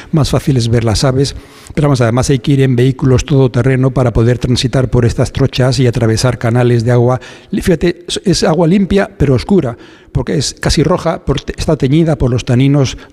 más fácil es ver las aves. Pero vamos, además hay que ir en vehículos todoterreno para poder transitar por estas trochas y atravesar canales de agua. Fíjate, es agua limpia pero oscura, porque es casi roja, está teñida por los taninos